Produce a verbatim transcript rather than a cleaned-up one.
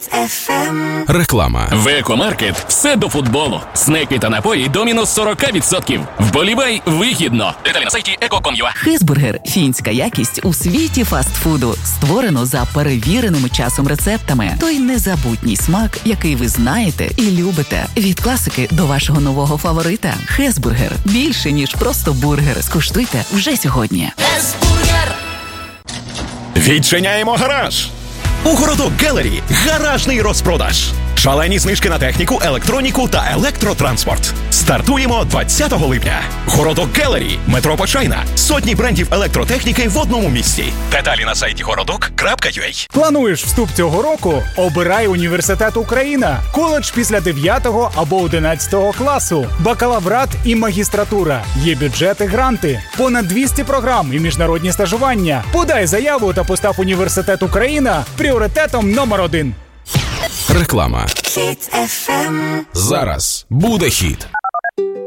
Хіт еф ем. Реклама. В Екомаркет все до футболу. Снеки та напої до мінус сорок відсотків. Вболівай вигідно. Деталі на сайті еко крапка ком крапка ю а. Хезбургер – фінська якість у світі фастфуду. Створено за перевіреними часом рецептами. Той незабутній смак, який ви знаєте і любите. Від класики до вашого нового фаворита. Хезбургер – більше, ніж просто бургер. Скуштуйте вже сьогодні. Хезбургер. Відчиняємо гараж! У Городок Гелері гаражний розпродаж. Шалені знижки на техніку, електроніку та електротранспорт. Стартуємо двадцятого липня. Городок Гелері, метро Почайна. Сотні брендів електротехніки в одному місці. Деталі на сайті городок крапка ю а. Плануєш вступ цього року? Обирай університет Україна. Коледж після дев'ятого або одинадцятого класу. Бакалаврат і магістратура. Є бюджети, гранти. Понад двісті програм і міжнародні стажування. Подай заяву та постав університет Україна пріоритетом номер один. Реклама. Хіт еф ем. Зараз буде хіт.